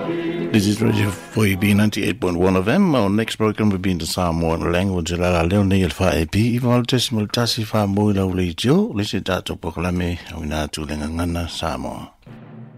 This is Radio 4EB 98.1 FM. Our next program will be in the Samoan language. La Leonel Faepi, Ival Decimal Tasifa Moila Ulejo, listen to Poklame, Winatu Lengana Samoa.